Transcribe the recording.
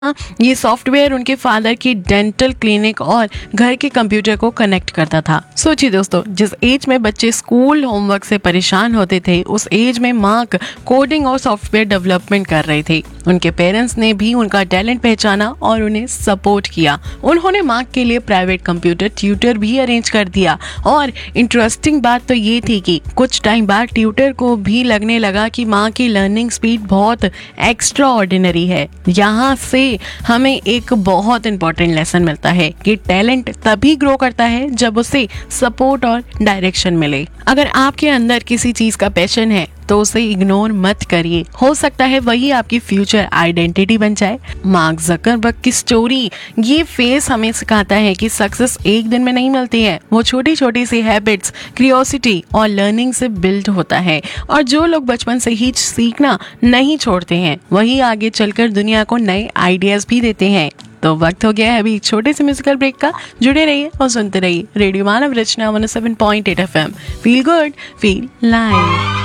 ये सॉफ्टवेयर उनके फादर की डेंटल क्लिनिक और घर के कंप्यूटर को कनेक्ट करता था। सोचिए दोस्तों, जिस एज में बच्चे स्कूल होमवर्क से परेशान होते थे, उस एज में मार्क कोडिंग और सॉफ्टवेयर डेवलपमेंट कर रहे थे। उनके पेरेंट्स ने भी उनका टैलेंट पहचाना और उन्हें सपोर्ट किया। उन्होंने मार्क के लिए प्राइवेट कंप्यूटर ट्यूटर भी अरेंज कर दिया। और इंटरेस्टिंग बात तो ये थी कि कुछ टाइम बाद ट्यूटर को भी लगने लगा कि माँ की लर्निंग स्पीड बहुत एक्स्ट्रा ऑर्डिनरी है। यहाँ से हमें एक बहुत इंपॉर्टेंट लेसन मिलता है कि टैलेंट तभी ग्रो करता है जब उसे सपोर्ट और डायरेक्शन मिले। अगर आपके अंदर किसी चीज का पैशन है तो उसे इग्नोर मत करिए। हो सकता है वही आपकी फ्यूचर आइडेंटिटी बन जाए। मार्क ज़करबर्ग की स्टोरी ये फेस हमें सिखाता है कि सक्सेस एक दिन में नहीं मिलती है। वो छोटी छोटी सी हैबिट्स, क्रियोसिटी और लर्निंग से बिल्ड होता है। और जो लोग बचपन से ही सीखना नहीं छोड़ते हैं, वही आगे चलकर दुनिया को नए आइडियाज भी देते हैं। तो वक्त हो गया है अभी एक छोटे से म्यूजिकल ब्रेक का। जुड़े रहिए और सुनते रहिए रेडियो मानव रचना 107.8 FM। Feel good, feel live.